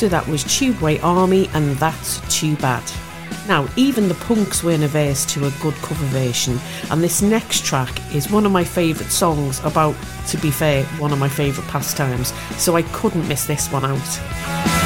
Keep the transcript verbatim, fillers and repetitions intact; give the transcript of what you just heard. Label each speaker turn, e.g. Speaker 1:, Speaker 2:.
Speaker 1: after that was Tubeway Army and That's Too Bad. Now, even the Punks weren't averse to a good cover version, and this next track is one of my favourite songs about, to be fair, one of my favourite pastimes, so I couldn't miss this one out.